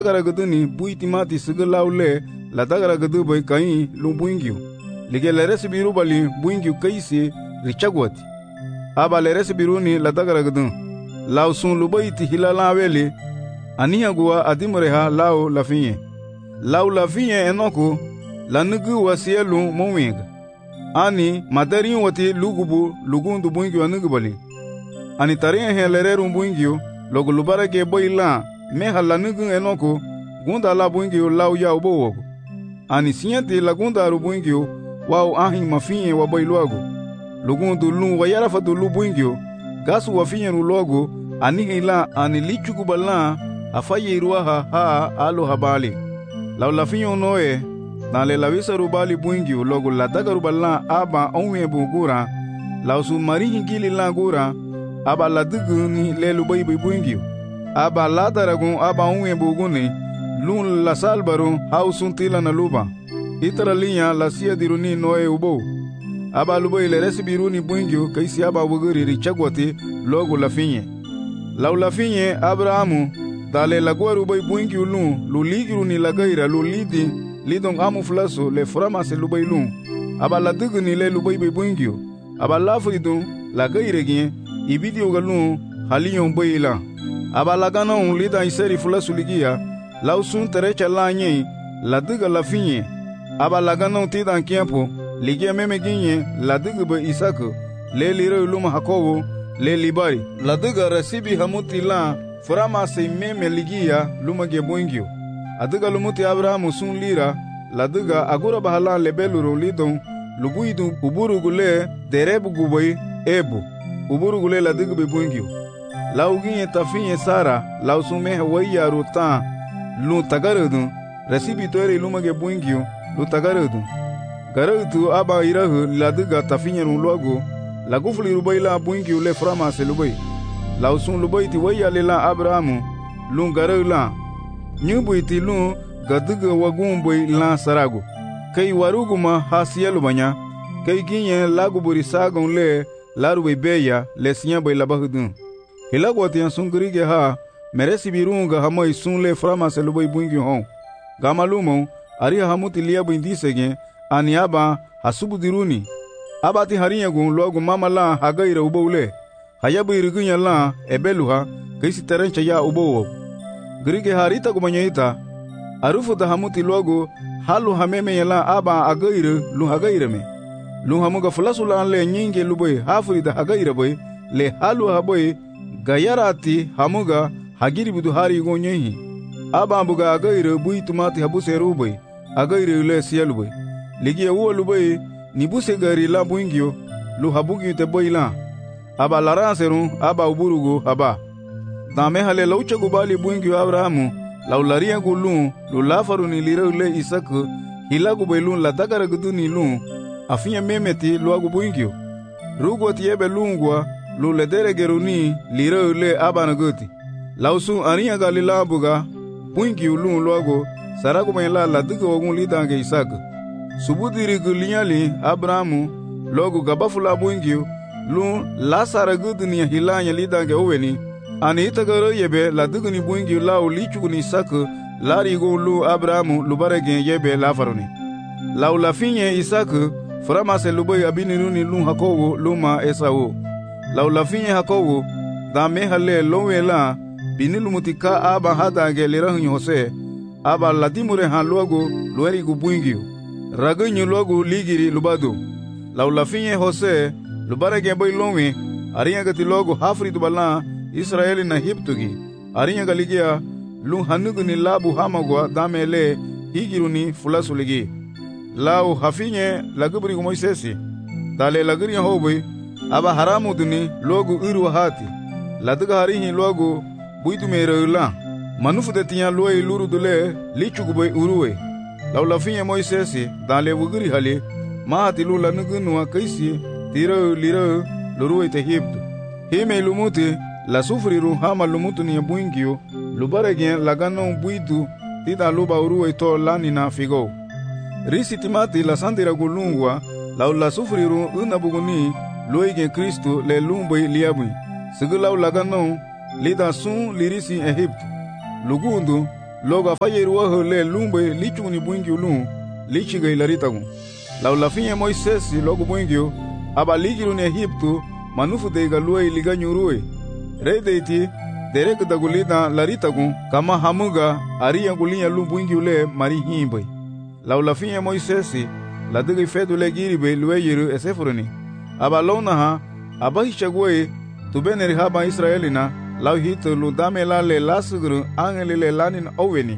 Garaguduni buitimati sigalaule la dagaragadu boy kai lumbuingyu. Lige la resibiru bali buingyu kaisi richagwati. Aba la resibiruni la dagaragudun. Lau sun lubaiti hilala weli. Aniha gua adimureha lau lafinye. Lau lafinye enoku la nugu wasielu mowinga. Ani madarin wati lugubu lugundu buingyu anugubali. Ani tarin he lereru buingyu logo lubarage boy la meha la nugu enoku gunda la buingyu lau ya ubowogu. Ani sinyati la gunda aru buingyu wau ahin mafinye wa boy luagu. Lugundu lu wayarafatu lu buingyu gasu wafinye rulogu anihi la ani lichugubala afaye iruaha ha alu habali. Lau lafinyo noe dale la visa rubali buingyu logo la daga rubala aba onwe bugura lau su marihi gili la gura aba la diguni le lubai buingyu aba la daragun aba onwe buguni lun la salbaru hausun tila na luba itara linya la sia diruni noe ubo aba lubai le resibiruni buingyu kaisi aba buguri richagwati logo lafinye. Lau lafinye Abrahamu dale la guaru bai buingyu lu ligiru ni la gaira lu lidi lidong amu flaso le frama se lubai lu aba la diguni le lubai bai buingyu aba la fridun la gaire gien ibidi ogalu haliyon bai la aba la ganon lida iseri flaso ligia lau sun terecha la nye la diga lafinye aba la ganon tidan kiampo ligia meme ginye la diga bai isaku le lire luma hakowo le libari la diga resibi hamuti la frama se meme ligia luma ge buingyu adiga lumuti Abrahamu sun lira la diga agura bahala lebeluro lidon lubuidu uburugule derebu guboi ebu uburugule la diga be buingyu la uginye tafinye Sara la usume waya ruta lu tagarudu resibi toire luma ge buingyu lu tagarudu garudu aba irahu la diga tafinye luago la gufuli rubai la buingyu le frama se lubai la usun lubai ti waya le la Abrahamu lu garu la nyubu ti lu gaduga wagumboi la sarago kai waruguma hasiya lubanya kai ginye lagu buri sagon le larubai beya le sinya bai labahudun hilagwati sun grige ha meresi birunga hamoi sun le frama se lubai buingyu hon gamalumo ari hamuti liya bindisege aniaba hasubu diruni abati hariyagun logu mama la hagaira ubole hayabu irigunya la ebeluha kaisi terencha ya ubowo grige harita gumanyaita arufu da hamuti logu halu hameme yala aba agaira lu hagaira me lu hamuga fulasula le nyinge luboy hafuri da hagaira boy le halu haboy gayarati hamuga hagiri budu hari gonyehi aba ambuga agaira bui tumati habuse ruboy agaira le siyalu boy ligi wo luboy nibuse gari la buingyo lu habugi te boy la aba laranseru aba uburugo haba dame hale laucha gubali buingyo Abrahamu laularia gulu lu lafaru ni lire Isaku hilagu belun la dagara guduni lu afinya memeti lu agu buingyo rugo tiebe lungwa lu ledere geruni lire aba naguti lausu aniya galila buga buingyo lu agu saragu mela la diga wagun lidange Isaku subudiri gulinyali Abrahamu logu gabafula buingyo lu la saraguduni hilanya lidange oweni ani itagaro yebe la duguni buingyo la lichuguni Isaku lari go lu Abrahamu lubarege yebe la faruni la ulafinye Isaku frama se luboy abiniruni lu hakowo luma Esau la ulafinye hakowo da mehale lowela binilumutika aba hadange lirahun Hose aba ladimure han logo lueri go buingyo ragunyu logo ligiri lubado la ulafinye Hose lubarege boy lowe ariyagati logo hafri dubala Israeli na hiptugi arinya ligia lu hanuguni labu hamagwa damele higiruni fulasuligi lau hafinye lagubri Moisesi dale lagriya hobi aba haramu duni logo iru hati ladaga harihi logo buitu mereula manufu de tinya loe luru dule lichuguboy uruwe lau lafinye Moisesi dale wugri hali mahati lu lanugunu kaisi tiro liro luruwe te hiptu hime lumuti la sufriru hama lumutu ni buingyo lubaregen lagano buidu tida luba uruwe to lani na figo risi timati la sandira gulungwa la sufriru unabuguni loige Kristo le lumboy liabui sigulaw lagano lida sun lirisi Egypt lugundu loga fayeruwa hole lumbe lichuni buingyo lun lichiga ilaritagun. Lau lafinye Moisés logo buingyo aba ligiru ne Egipto manufu deiga luwe iliga nyurue. Rei deiti derek dagulita laritagun kama hamuga ariya gulinya lun buingyo le mari himbe. Lau lafinye Moisés la digi fedu le giribe luwe yiru esefuruni. Aba lona ha aba hichagwe tubeneri haba Israelina lau hito lu dame la le lasuguru angeli le lanin oweni.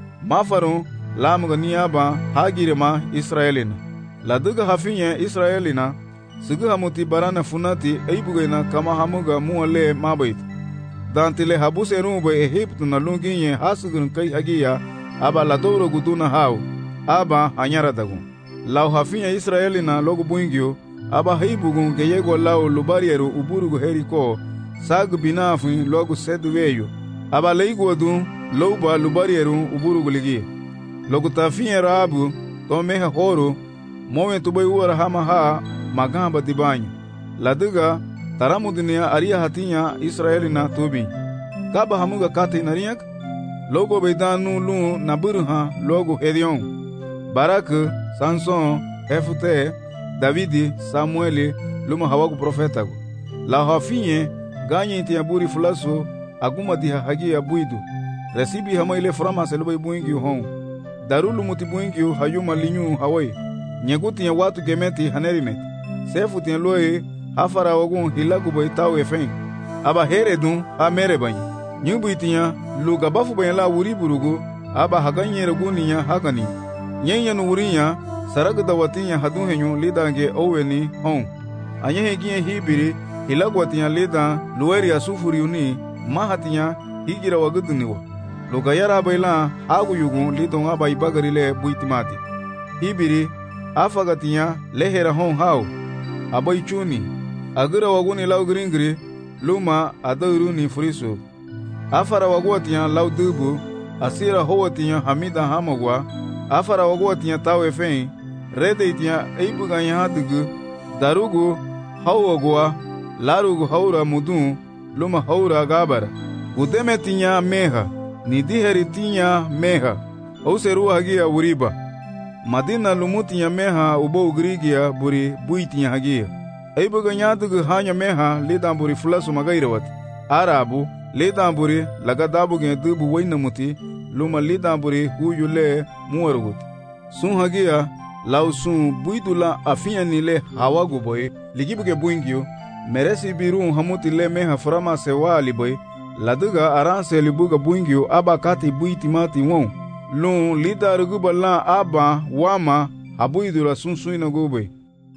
Mafaru lamuga niaba hagirema Israelina. La duga hafinye Israelina sugu hamuti barana funati eibugena kama hamuga muale mabait. Dantile habuse rumbe Egipto na lunginye hasugurun kai hagia aba la doro guduna hau aba hanyara dagun. Lau hafinye Israelina logo buingyo aba heibugun geyego lau lubarieru uburugu heriko sagu binafin logo sedu veyo aba leiguadu louba lubarieru uburugu ligie logo tafinye rabu tomeha horo mowen tubai uara hama ha magamba dibanyo laduga taramudinia aria hatinya Israelina tubi kaba hamuga kati nariyak logo beidanu lu naburha logo Hedion Barak Samson Hefute Davidi Samueli luma hawagu profetagu la hafinye ganyi tiaburi fulaso aguma diha hagia buidu resibi hama ile frama selubai buingi hon darulu muti buingi hayuma linyu hawai nyeguti ya watu gemeti hanerimet sefu tiya loe hafara wagun hilagu bai tau efen aba heredun ha merebanyi nyubu itiya luga bafu bayan la wuri burugu aba haganye reguniya hagani nyenyanu wurinya saragu dawatinya hadun henyu lidange oweni hon anyehe giye hibiri hilagwatinya lida luweri asufuriuni mahatinya higira waguduniwa luga yara baila hagu yugun lidon aba ibagarile buitimati hibiri afagatinya lehera hon hau abai chuni agira waguni lau gringri luma adauruni furiso afara wagwatinya lau dubu asira howatinya hamida hamagwa afara wagwatinya tawe fein redetinya eibuganya hadugu darugu hawagwa larugu haura mudun luma haura gabara udemetinya meha nidiheritinya meha auseru hagia uriba madina lumutinya meha ubo ugrigia buri buitinya hagia eibuganya dugu hanya meha lidan buri fulasu magairawat arabu lidan buri lagadabu gen dubu wainamuti luma lidan buri huyule muwarugut sun hagia lau sun buidula afinya nile hawagu boy ligibuge buingyo meresi biru hamuti le meha frama sewa liboy laduga aranse libuga buingyo aba kati buitimati won lun lidarugu bala aba wama habuidula sunsuina gobe.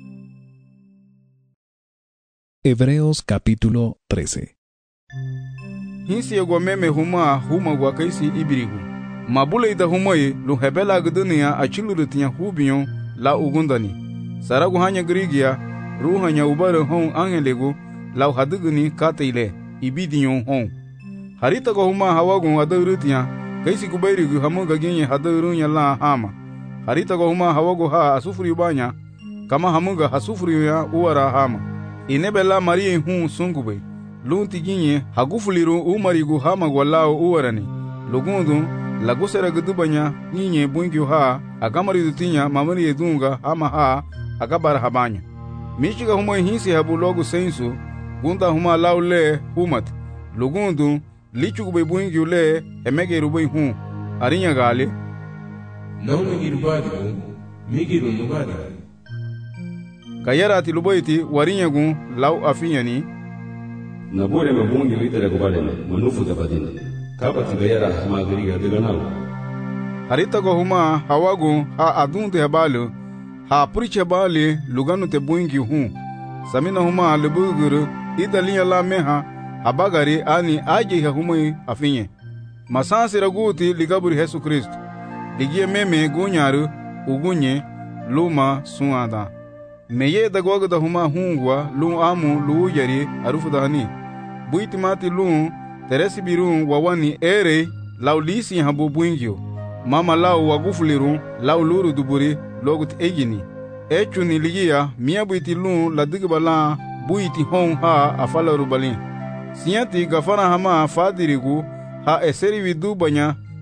Hebreos capítulo 13. Hinsi yagwa meme huma gwa kaisi ibirigu mabule ida humoye lu hebela guduniya achilurutinya hubiyon la ugundani saragu hanya grigia ruhanya ubare hon angelegu lau haduguni kateile ibidiyon hon harita go huma hawagun adurutinya kaisi kubairigu hamuga genye hadurunya la hama harita go huma hawagu ha asufuri banya kama hamuga hasufuri ya uwara hama inebela marie hun sungube lunti ginye hagufuliru umarigu hama gwalao uwarani lugundu lagusera gudubanya ninye buingyo ha agamari dutinya mamari edunga hama ha agabara habanya michiga humo hinsi habu logu sensu gunda huma laule humat lugundu lichugube buingyo le emege rubai hun arinya gale nauna girubadi migiru nubadi kayarati lubaiti warinyagun lau afinyani nabore mabungi litere kubadene manufu tabadine kapati gayara magiriga diganau harita go huma hawagu ha adunte habalu ha puriche bali luganu te buingi hun samina huma lebuguru idalinya la meha habagari ani aje ha humai afinye masansi raguti ligaburi Yesu Kristo ligie meme gunyaru ugunye luma suada meye dagwaga da huma hungwa lu amu lu yari arufu dahani buitimati lu teresi biru wawani ere laulisi habu buingyo mama lau wagufuliru lau luru duburi logut egini echuni ligia mia buiti lu ladigibala buiti hon ha afala rubali siyati gafara hama fadirigu ha eseri vidu banya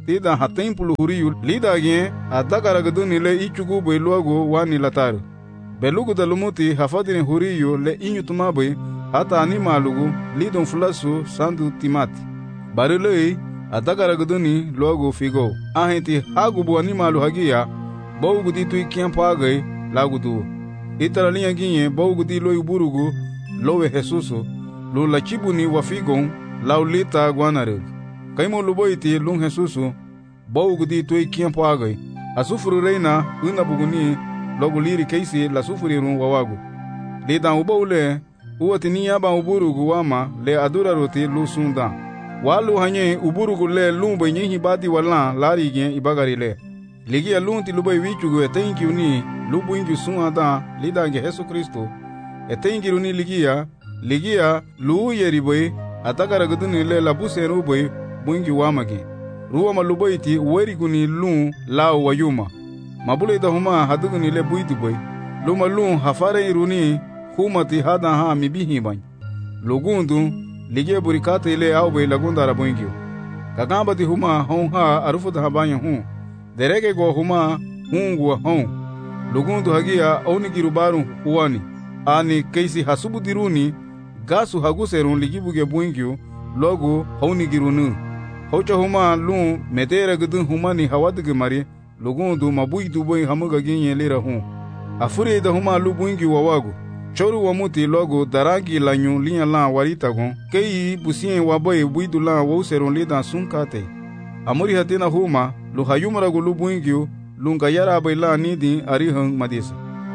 tida hatempulu huriyu lidagien adakaragduni le ichugubai luago wani lataru. Belugu dalumuti hafadini huriyu le inyutumabai hata animalugu lidon fulasu sandu timati. Barilei adakaragduni luago figo. Ahenti hagubu animalu hagia baugu tui kiampo agai lagudu. Itara linha ginye baugu di loi burugu lowe Jesusu lu lachibuni wafigon laulita guanareg. Kaimo luboiti lung Jesusu baugu di tui kiampo agai. Asufuru reina unabuguni logo liri keisi la sufurirun wawagu. Lidan ubaule uwatini aba uburugu wama le adura roti lu sunda. Walu hanye uburugu le lumba nyehi bati walan lari gen ibagari le. Ligi ya lunti lubai wichugu etenki uni lubu ingi sunada lidange Yesu Kristo. Etenki uni ligia luu yeribai atakaragduni le labuse rubai bungi wamagi. Ruwa lubaiti weriguni lun lao wayuma. Mabule da huma haduguni le buitubai. Luma lun hafare iruni humati hadan ha mibihi bany. Lugundu ligia burikate ile aubai lagundara buingio. Kakambati huma hon ha arufuta habanya hun. Dereke go huma hungu hon. Lugundu hagia aunigirubaru uwani. Ani keisi hasubudiruni gasu haguserun ligibuge buingio logo haunigirunu. Hocha huma lun metera gudun humani hawadige mari lugundu mabui duboi hamuga ginye lira hun. Afuri da huma lu buingi wawagu. Choru wamuti logo daragi lanyu linya lan warita gon. Kei busien waboy buidu lan wauserun lidan sunkate. Amuri hatina huma lu hayumaragu lu buingi lunga yara bayla nidi arihang madisa.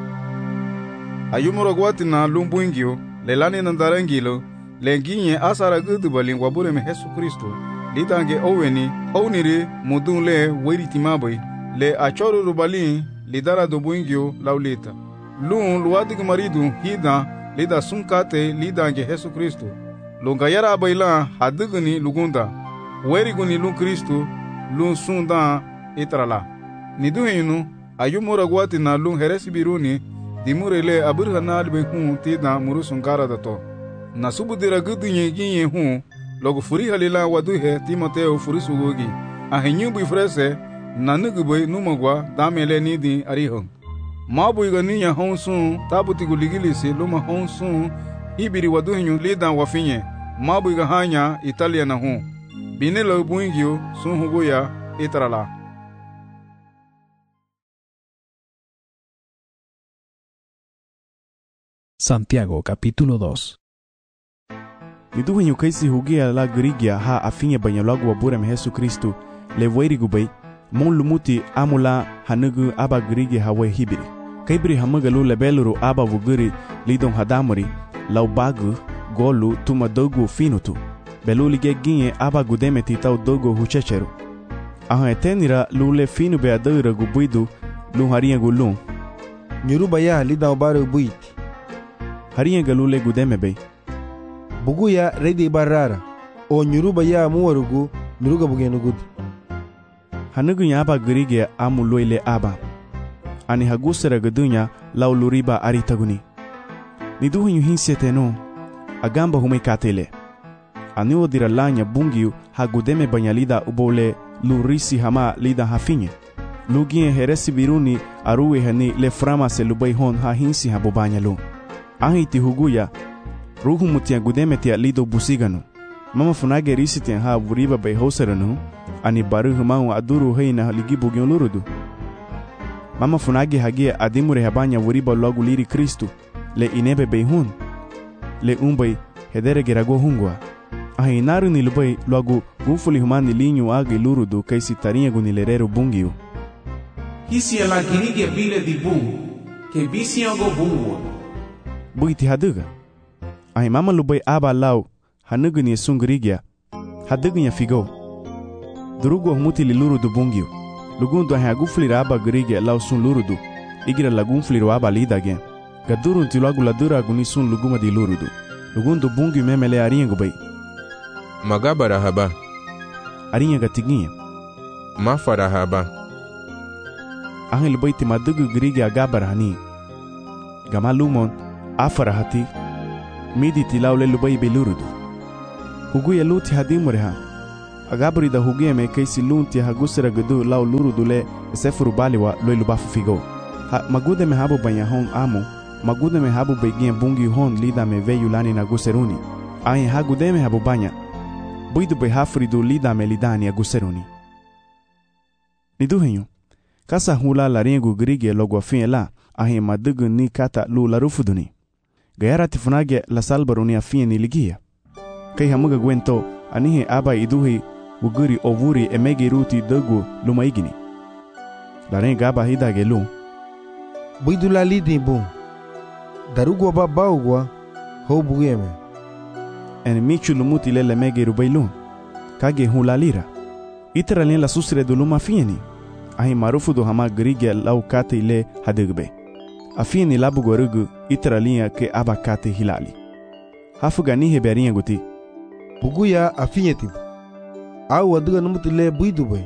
Hayumaragu watina lu buingi lelani nandarangilo lenginye asara gudu balin wabure me Yesu Kristo. Lidange oweni hauniri mudun le weritimabai le achoro rubalin lidara do buingio laulita. Lun luadig maridu hida lida sunkate lidange Yesu Kristo. Lunga yara baila haduguni lugunda. Weriguni lun Kristo lun sunda itrala. Niduhinu ayumura guati na lun heresi biruni dimurele aburhana albe hun tida murusunkara dato. Nasubudira gudunye ginye hun logo furi halila waduhe Timoteo furisugogi. Ahenyubu ifrese nanugubwe numagwa damele nidi arihong. Mabu iga ninya honsun tabuti guligilisi luma honsun ibiri waduhinyu lidan wafinye. Mabu iga hanya Italia na hun. Binelo buingio sun hugoya itrala. Santiago capítulo 2. Niduhinyu kaisi hugia la grigia ha afinye banyalagu waburem Yesu Kristo le weirigubai mon lumuti amula hanugu aba grigi hawe hibiri. Kaibri hamagalu lebeluru aba vuguri lidon hadamuri lau bagu golu tuma dogu finutu. Belu lige ginye aba gudemeti tau dogo huchecheru. Ahan etenira lule finu be adura gubuidu lu haria gulun. Nyuruba ya lidon baru buiti. Haria galule gudeme bei. Bugu ya redi barara o nyuruba ya muwarugu nuruga bugenugud. Hanugu ya aba grige amu loile aba. Ani hagusera gadunya lau luriba aritaguni. Niduhinyu hinseteno agamba humekatele. Ani odira lanya bungiu hagudeme banyalida ubole lurisi hama lida hafinye. Lugie heresi biruni aruwe hani le frama se lubai hon ha hinsi habobanyalu. Ahiti huguya ruhu mutia gudemetia lido busiganu. Mama funage risitian ha vuriba bay hoseranu ani baru humau aduru heina ligibu gyolurudu. Mama funage hagia adimure habanya vuriba logu liri Kristu le inebe bay hun le umbay hedere gerago hungwa. Ahi naru ni lubay logu gufuli humani linyu agi lurudu kaisi tarinha gunilereru bungiu. Hisi ala girige bile di bungu ke bisi ago bungu. Buiti haduga. Ahi mama lubay aba lau hanuguni sungrigia hadugunya figo. Durugo humuti li lurudu bungiu. Lugundu ahi aguflira aba grigia lau sun lurudu. Igira lagunfliru aba lidagen. Gadurun tilagu ladura aguni sun luguma di lurudu. Lugundu bungiu memele aringo bay. Magabara haba. Arinha gatiginha. Mafara haba. Ahi lubay timadugu grigia agabara hani. Gamalumon afara hati. Midi tilaule lubay belurudu. Huguya luti hadimureha. agabri da hugeme kaisi lunti hagusera gudu lau luru dule sefuru baliwa loi lubafu figo. Magude me habu banya hon amo, magude me habu begien bungi hon lida me veyu lani na guseruni. Ahin hagude me habu banya, buidu be hafridu lida me lidani a guseruni. Niduhenyo, kasa hula la rengu grige logo afin la, ahin madugu ni kata lu la rufuduni. Gayara tifunage la salbaruni afin ni ligia. Kai hamuga gwento, anihe aba iduhi uguri ovuri emegi ruti dogu lumaigini. La renga aba hidage lu. Buidu la lidi bu. Darugwa ba baugwa, ho bugeme. En michu lumuti lele megi rubailun. Kage hula lira. Itera len la susre du luma fieni. Ahi marufu do hama grige lau kate ile hadigbe. Afieni labu gorugu itera linha ke aba kate hilali. Hafuga nihe berinha guti. Buguya afinyeti. Au aduga numuti le buidu bay.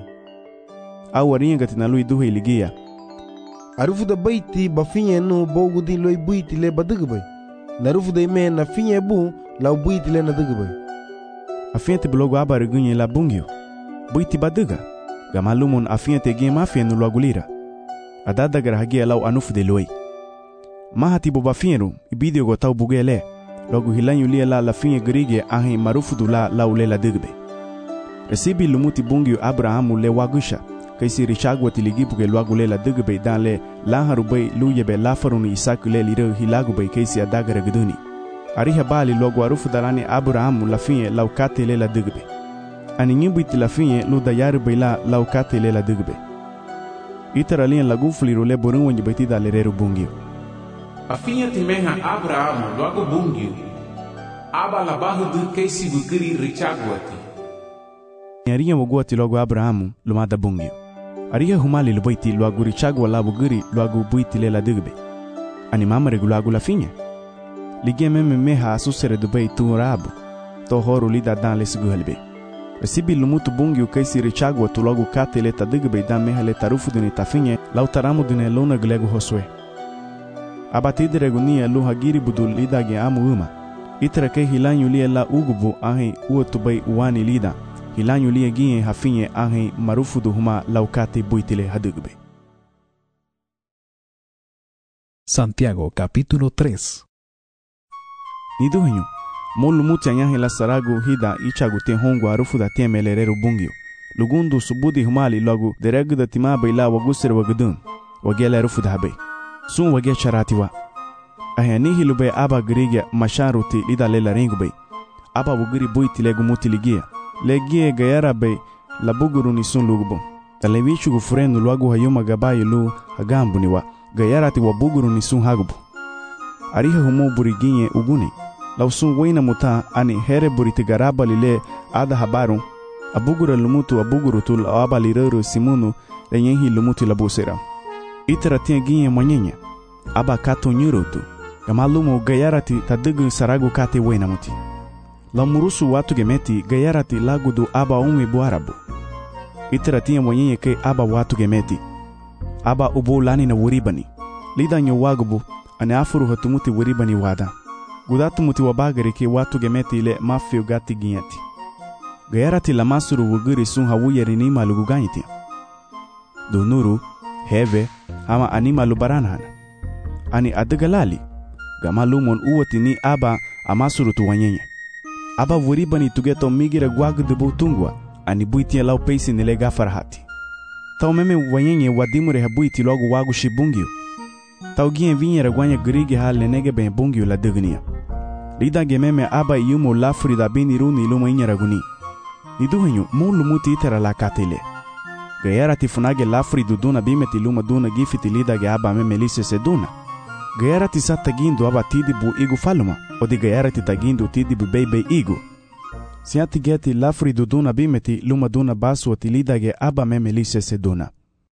Au arinha gatina lui duhe iligia. Arufu da baiti bafinye no bogudi loi buiti le baduga bay. Narufu da ime na finye bu lau buiti le naduga bay. Afinyeti blogo aba regunye la bungio. Buiti baduga. Gamalumon afinyeti gen mafia no luagulira. Adadagar hagia lau anufu de loi. Mahati bo bafinyeru ibidio gotau bugele. Logo hilanyu lia la finye grige ahi marufu du la ule la digbe. Resibi lumuti bungio Abrahamu le wagusha. Kaisi richagwati ligibuge luagule la digbe dan le laharubay luyebe lafaruni isaku le liro hilagubay kaisi adagara guduni. Ariha bali logo arufu dalani Abrahamu la finye laukate le la digbe. Ani nyubuiti la finye lu dayarubay la laukate le la digbe. Itara lian lagufliru le borunwanyi baitida le reru bungio. Afinha timeha Abrahamu logo bungio. Aba la bahudu kaisi bukiri richagwati. Ariha wogwati logo Abrahamu lumada bungio. Ariha humali lubaiti logo richagwa la bugiri logo buiti le la digbe. Ani mama regulago la finye. Ligia meme meha asusere dubai tu rabu. To horu lida dan le siguhalbe. Resibi lumutu bungio kaisi richagwa tu logo kate le ta digbe dan meha le tarufu duni ta finye lau taramu dune luna glegu hoswe. Abatide regunia lu hagiri budul lida ge amu uma. Itera ke hilanyu lia la ugubu ahi uotubai uwani lida. Hilanyu lia gie hafinye ahi marufu du huma laukate buitile hadugbe. Santiago capítulo 3. Niduhenyo, molu muti anyahi la saragu hida ichagu te hongu arufu da temelerero bungio. Lugundu subudi humali logu deregu da timabe ila wagusir wagudun. Wagele arufu da habe. Sun wage charatiwa. Ahanihi lube aba grigia masharuti lida lela ringube. Aba wugiri buiti legu muti ligia. Legie gayara be la buguru ni sun lugubo. Talevichu gufurenu luagu hayuma gabayi lu hagambu niwa. Gayarati wa buguru ni sun hagubu. Ariha humu buriginye uguni. Lau sun waina muta ani here buriti garaba lile ada habaru. Abugura lumutu abuguru tul aba lireru simunu lenyehi lumutu labusera. Itera tia ginye mwanyenye. Aba kato nyurutu. Gamalumu gayarati tadugu saragu kate waina muti. La murusu watu gemeti gayarati lagudu aba umwe buarabu. Itera tia mwanyenye ke aba watu gemeti. Aba ubu lani na wuribani. Lida nyo wagubu ane afuru hatumuti wuribani wada. Gudatu muti wabagari ke watu gemeti ile mafio gati ginyati. Gayarati la masuru wugiri sun hawuyeri nima luguganyiti. Dunuru, heve, hama anima lubaranhana. Ani adagalali. Gamalumon uwati ni aba amasuru tuwanyenye. Aba wuribani tugeto migira gwagudubu tungwa. Ani buitia lau peisi nile gafarahati. Tau meme wanyenye wadimure habuiti logo wagu shibungio. Tau gien vinyera gwanya grigi hal nenege ben bungio la dugnia. Lida gememe aba yumo lafuri da bini runi iluma inyera guni. Niduhenyo mulu muti itera la katele. Gayara tifunage lafuri duduna bimeti luma duna gifiti lida ge aba meme lise seduna. Gayara tisata gindu aba tidibu igu faluma. Odi gayara titagindu tidibu bebe igu. Siati geti lafuri duduna bimeti luma duna basu otilidage aba meme lise seduna.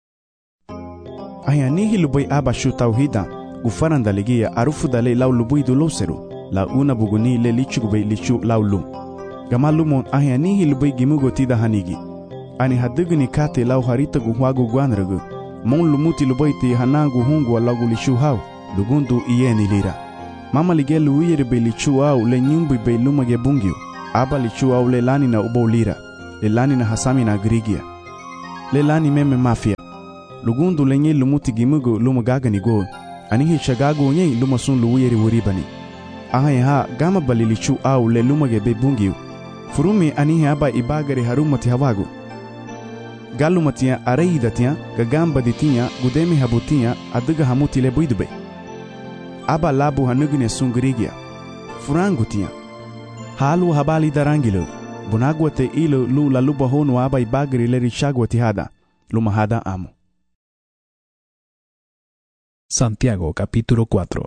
Ayanihi lubui aba shutauhida gufaranda ligia arufu dale lau lubui du loseru la una buguni le lichugube lichu lau lum. Gamalumon ayanihi lubui gimugo tida hanigi. Ani haduguni kate lau harita guhuagu guanragu. Mon lumuti lubui ti hanangu hungu alagu lichu hau lugundu iyeni lira. Mama lige luiyere be lichu au le nyumbu be lumage bungio. Aba lichu au le lani na ubo lira. le lani na hasami na grigia le lani meme mafia lugundu lenye lumuti gimugo luma gagani go anihi shagago nye luma sun luwiri wuribani ahai ha gama balilichu au le luma gebe bungiu furumi anihi aba ibagari harumati hawago galumatia areidatia gagamba ditia gudemi habutia adiga hamuti le buidube aba labu hanugine sungrigia furangutia halu habali darangilo bunagwate ilo lu la luba honu aba ibagari le richagwati hada luma hada amo. Santiago capítulo 4.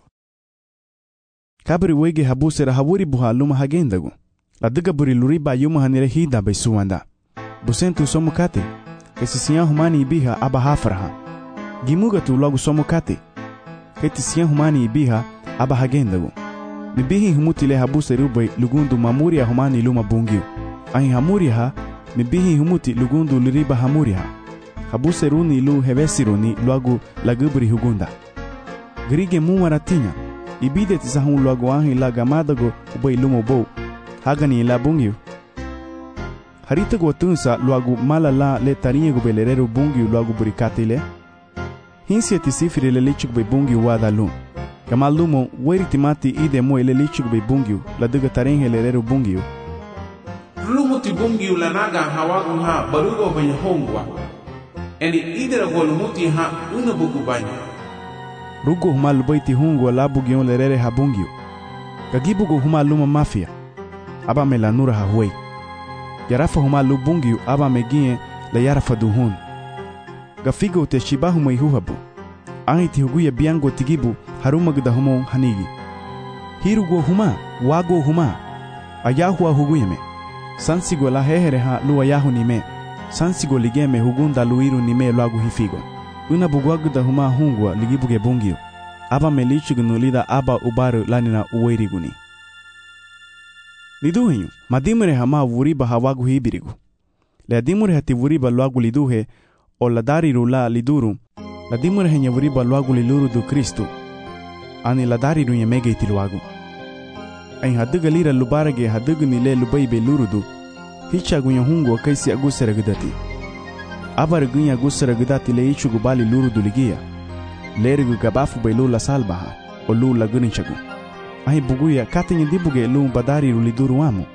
Kabri wege habusera hawuri buha luma hagendagu la diga buri luriba yuma hanire hida besuanda busentu somukate kesisiya humani ibiha aba hafraha gimuga tu logo somukate ketisiya humani ibiha aba hagendagu mibihi humutile habuse rubay lugundu mamuria humani luma bungiu ahi hamuria mibihi humuti lugundu luriba hamuria habuse runi lu hevesiruni logo lagubri hugunda grige mumaratinya ibide tisahun logo ahi la gamadago ubay lumo bo hagani la bungiu harita go tunsa logo malala le tarinha go belerero bungiu logo burikatile hinsia tisifire le lichuk be bungiu wadalu kamalumo weritimati ide mo le lichuk be bungiu la duga tarinha lerero bungiu lumo ti bungiu la naga hawagu ha barugo banya hongwa eni idera go lumuti ha una bugu banya rugo humal baiti hungwa la bugion lerere ha bungiu gagibugo humal luma mafia aba melanura ha huei yarafa humal lu bungiu aba megie la yarafa duhun gafigo te shibahu maihuhabu ahiti huguya biango tigibu haruma gda humo hanigi hirugo huma wago huma ayahu huguyeme sansigo la hehere ha lu ayahu nime sansigo ligeme hugunda luiru nime lagu hifigo una bugwagda huma hungwa ligibuge bungiu aba melichugunulida aba ubaru lanina uweiriguni liduhenyu madimure hama wuriba hawagu hibirigu le adimure hati wuriba lagu liduhe o ladariru la liduru ladimure henya wuriba lagu liluru du Kristu ani ladariru yemege itiluagu ay haduga lira lubarage haduga nile lubaibe lurudu hicha gunya hungu kaisi agusera gudati abar gunya agusera gudati le ichugu bali lurudu ligia lerigu gabafu bailu la salbaha o lu la guninchagu ay buguya katenye dibuge lu badariru liduru amu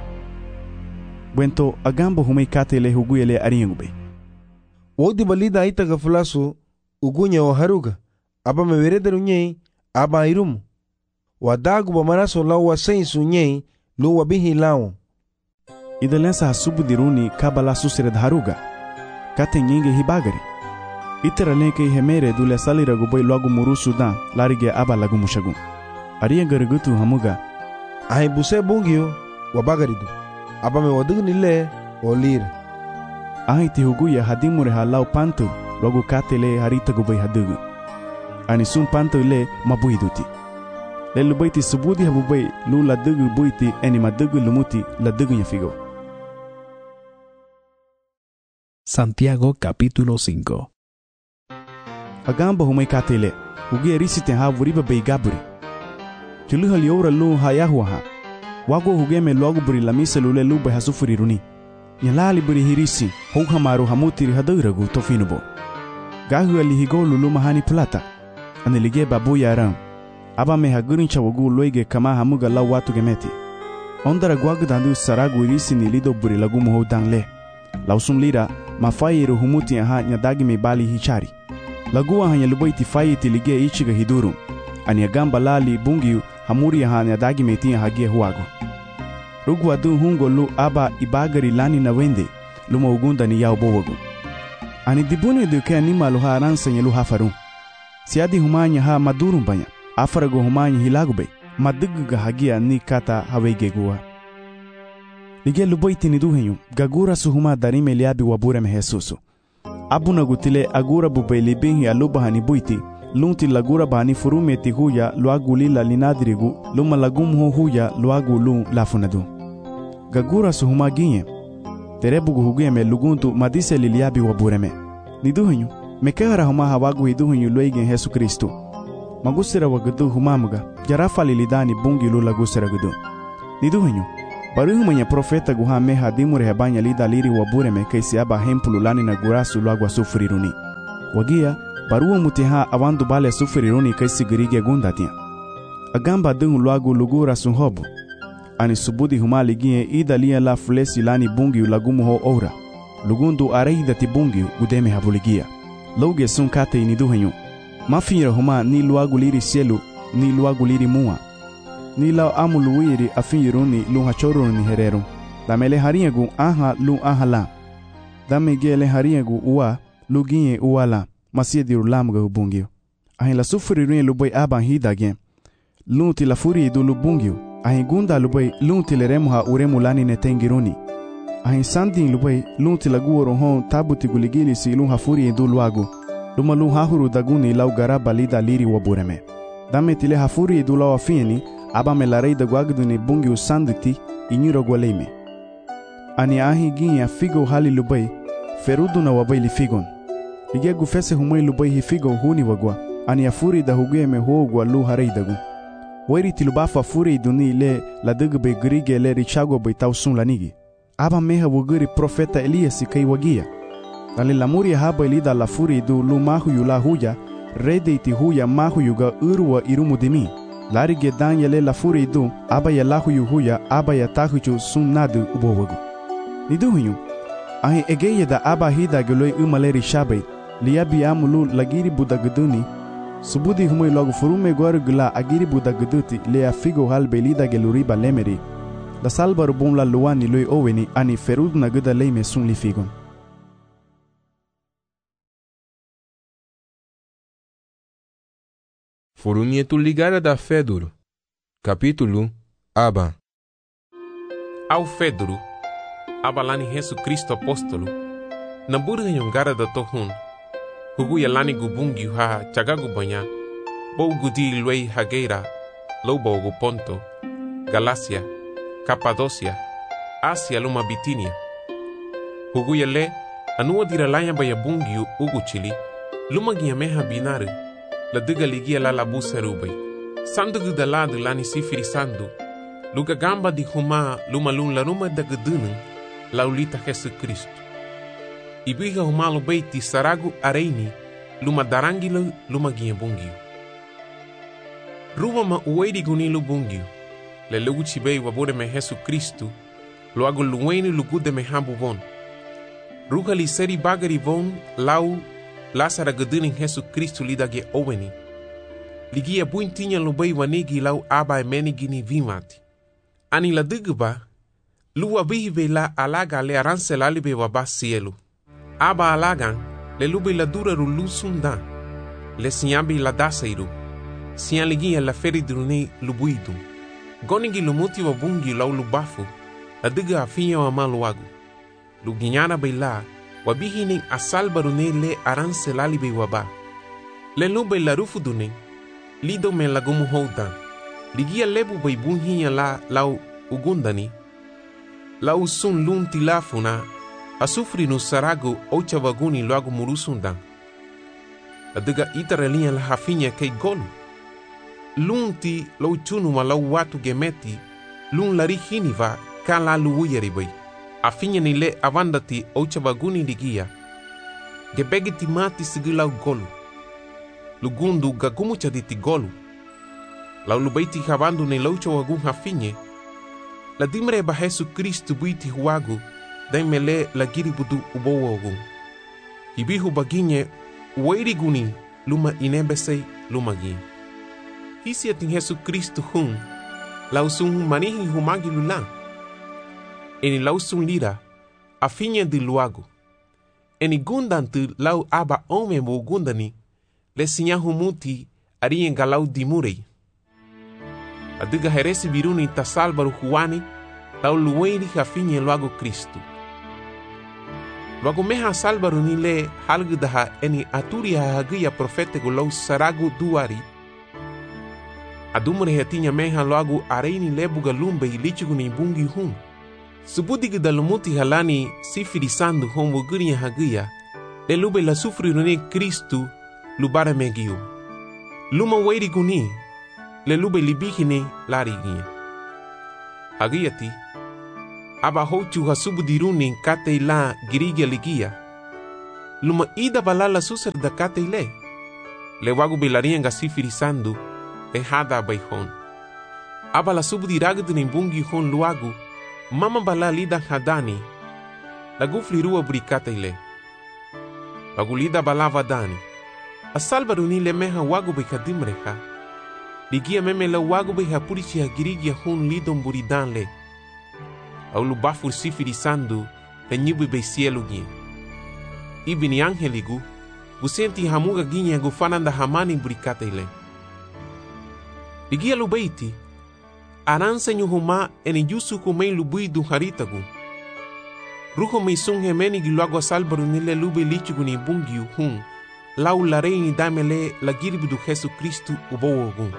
bwento agambo humei kate le huguya le ariengube wodi balida itaga fulasu ugunya o haruga aba meverederu nyei aba irumu wadagu bamaraso lawa sensu nyei lu wabihi lawo idalensa hasubu diruni kabala susired haruga kate nyinge hibagari itera lenke hemere dule salira guboy logo muru sudan larige aba lagu mushagu ariengar gutu hamuga ay buse bungio wabagaridu aba me wadugu nile olir ay ti huguya hadimure halau pantu logo katele harita guboy hadugu ani sum pantu le mabuiduti le lubaiti subudi habubay lu la dugu buiti eni madugu lumuti la dugu nyafigo. Santiago capítulo 5. Agamba humay katele huguya risite ha wuriba beigaburi tuluhal yora lu hayahuaha wago hugeme logo buri lamisa lule lu be hasufuri runi nyalali buri hirisi hugamaru hamutiri haduragu tofinubo gahu ali higolu lu mahani plata anelige babu yaram aba me hagurin chawagu loige kama hamuga la watu gemeti ondara gwagu dandu saragu irisi ni lido buri lagu muho dangle lausum lira mafayiru humuti aha nyadagi me bali hichari lagu aha nyalubaiti fayiti lige ichiga hiduru ani agamba lali bungiu hamuri aha nyadagi meti hagie huago rugu adu hungo lu aba ibagari lani na wende luma ugunda ni yao bowagu ani dibune duke anima lu ha aransa nyelu hafaru siadi humanya ha madurum banya afarago humanya hilagube maduguga hagia ni kata hawegegua lige lubaiti ni duhenyu gagura suhuma darime liabi wabure mehesusu abuna gutile agura bubeli binhi aluba hani buiti lunti lagura bani furumeti huya luaguli la linadrigu luma lagumho huya luagu lu lafunadu gagura suhuma ginye terebugu hugeme luguntu madise liliabi wabureme niduhenyu mekehara huma hawagu hiduhenyu luigen Yesu Kristu magusira wagadu humamuga jarafa lilidani bungi lu lagusira gudu niduhenyu Baruhu mwenye profeta guha meha dimure hebanya lida liri wabureme kaisi aba hempululani na gurasu luagwa sufuriruni. Wagia, baruhu mutiha awandu bale sufuriruni kaisi girige gundatia. Agamba dungu luagu lugura sunhobu. Ani subudi humali gie ida lia la fulesi lani bungiu lagumu ho ora. Lugundu areida ti bungiu gudeme habuligia. Loge sun kate iniduhenyu. Mafinira huma ni luagu liri sielu ni luagu liri mua. Ni lao amu luwiri afiniruni lu hachoruni hereru. Dame le hariegu aha lu aha la. Dame ge le hariegu ua lu gie ua la. Masie diru lamuga hubungiu. Ahin la sufuriruni lubai aban hidage. Lunti la furi du lubungiu. Ahin gunda lubai lunti le remuha uremu lani netengiruni. Ahin sandin lubai lunti la guoro hon tabuti guligili si lunha furi du luagu. Luma lu hahuru daguni lau garaba lida liri wabureme. Dame tile hafuri du lau afieni aba me la rei da guagduni bungiu sanditi inyuro gualeime. Ani ahi ginya figo hali lubai ferudu na wabai li figon. Ligia gufese humoi lubai hi figo huni wagwa. Ani afuri da hugueme huogwa lu harei dagu. Wairi tilubafa furi duni le la dugbe grige le richago bai tausun lanigi. Aba meha wuguri profeta Elias kai wagia. Ale la muria haba ilida la furi du lu mahuyu la huya, rede iti huya mahuyu ga urwa irumu dimi. Lari ge danya le la furi du, aba ya la huyu huya, aba ya tahuju sun nadu ubowagu. Nidu huyu, ahi egeye da aba hida geloi umaleri shabai, liabi amulu lagiri budaguduni, subudi humoi logo furume gwaru gula agiri budaguduti le afigo halbe lida geluriba lemeri, la salbaru bun la luani loi oweni ani ferud na guda leime sun li figon. Furunietu ligara da Feduro. Capítulo Aba. Ao Feduro, aba lani Jesu Cristo apóstolo, na burga yongara da tohun, huguya lani gubungi ha chagagu banya, bou gudi luei hageira, lobo Ponto, Galácia, Capadócia, Asia luma Bitinia. Huguya le, anua diralanya baya bungi uguchili, luma giameha binare, la duga ligia la labusa rubai. Sandu da lado lani sifiri sandu. Luga gamba di huma luma lun la ruma da gudunung la ulita Jesu Cristo. Ibiga huma lubai ti saragu areini luma darangilo luma gia bungiu. Ruba ma uwedi gunilu bungiu. Le lugu chibei wabure me Jesu Cristo lo agu luweni lugude me habu von. Ruga li seri bagari von lau Lásara guduning Jesu Cristo lidage oweni. Ligia buintinya lubai wanegi lau aba emenigi ni vimati. Ani la duguba, luwa bihibe la alaga le aranse lalibe waba cielo. Aba alagan, le lube la dura rulu sunda. Le siambi la daseiru. Sian ligia la feridrune lubuidum. Gonigi lumuti wabungi lau lubafu. La duga afinya wa maluagu. Luginyana beila, wabihining asal barune le aranse lalibe waba. Le lube la rufudune, lido me lagumu houdan. Ligia lebu baibunhinya la lau ugundani. Lau sun lun tilafuna, asufri no sarago ocha vaguni loagu murusundan. Aduga itaralinha la hafinya kei golu. Lun ti lau chunuma lau watu gemeti, lun lari hiniva kan la luuyaribai. Afinya ni le avandati ocha vaguni ligia. Gebegi timati sigilau golu. Lugundu gagumu chaditi golu. Lau lubaiti havandu ne laucha wagun hafinye. La dimre ba Jesu Cristo buiti huagu. Daimele la giribudu ubowo wagun. Hibihu baginye uwairi guni luma inebesei luma gin. Hisi atin Jesu Cristo hun. Lau sun manihi humagi lulang. Eni lau sun lira afinye di luagu. Eni gundantu lau aba ome mo gundani. Le sinyahu muti arien galau dimurei. Aduga heresi biruni tasalbaru huani lau luweiri hafinye luagu Cristo. Luagu meha salbaru ni le halgudaha eni aturi hahagia profetego lau saragu duari. Adumure hetinya meha luagu areini lebuga lumbe ilichigu ni bungi hun. Subudigu dalumuti halani sifiri sandu hombo guria hagia. Le lube la sufri rune Cristo lubara megiu. Luma weiri guni, le lube libihine larigia. Hagiati, aba hochu hasubu diruni kate la girigia ligia. Luma ida balala susar da kate le wagu belarianga sifiri sandu e hada baihon. Aba la subu diragdu nimbungi hon luagu mama bala lida hadani lagu flirua brikate wagu lida balava dani asalbaruni le meha wagu bekadimreha ligia meme la wagu behapurichi hagirigia hon lidon buridan au lubafur sifiri sandu le nyibu be cielo gien. Ibini angeligu gusenti hamuga ginye gufananda hamani brikate ligia lubeiti aransa nyuhuma eni yusu kumei lubui du haritagu. Ruho meisung hemeni giluago salbaru nile lube lichugu ni bungiu hun lau lareini damele la giribu du Jesu Kristu ubowogun.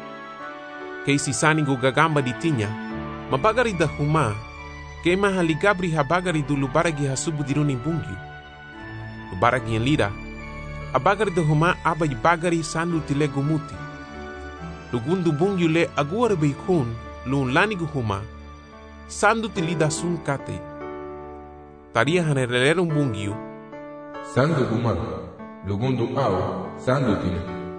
Keisi sanigu gagamba ditinya mabagari da huma kema haligabri habagari du lubaragi hasubu diruni bungiu. Lubaragi en lira abagari da huma abai bagari sandu tile gumuti. Lugundu bungiu le aguare beikun lun lanigu huma sandu tilida sun kate. Taria hanerelero bungiu sandu huma lugundu au sandu tine.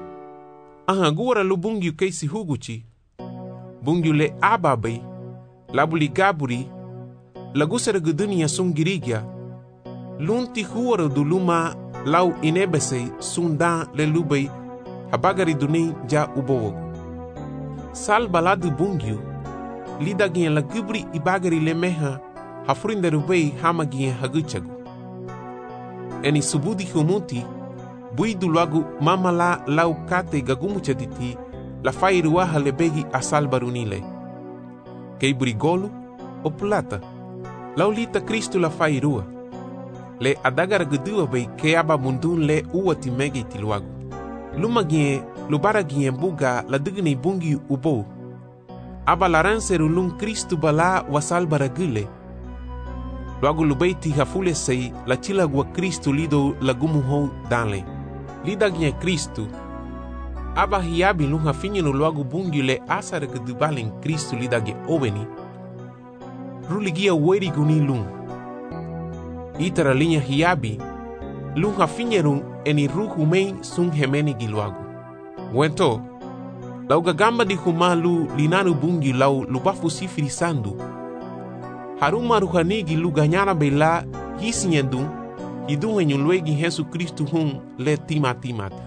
Aguara lu bungiu keisi huguchi bungiu le ababai labuli gaburi lagusera gudunia sun girigia lunti huara du luma lau inebese sunda le lubai habagari duni ja ubowogu. Sal baladu bungiu lida gien la gubri ibagari le meha hafrinda rubei hama gien haguchagu. Eni subudi humuti buidu lagu mama la lau kate gagumuchaditi la fairuaha lebegi asal barunile. Kei burigolu o plata lau lita Kristu la fairua le adagara gudua bei ke aba mundun le uati megi tiluagu. Luma gien lubara gien buga la digni bungi ubo aba laranseru lun Kristu bala wasal baragule luagu lubeiti hafule sei la chilagua Kristu lido lagumuho danle lida gien Kristu aba hiabi lun hafinyenu luagu bungi le asara gudubalen Kristu lida ge oveni ruligia weri guni lun itara linha hiabi lun hafinyeru eni ruhu mei sun hemeni giluagu. Wento lau gagamba di humalu linanu bungi lau lubafu sifiri sandu haruma ruhanigi lu ganyana bela hisinyendun hidun henyulwegi Jesu Kristu hun le timati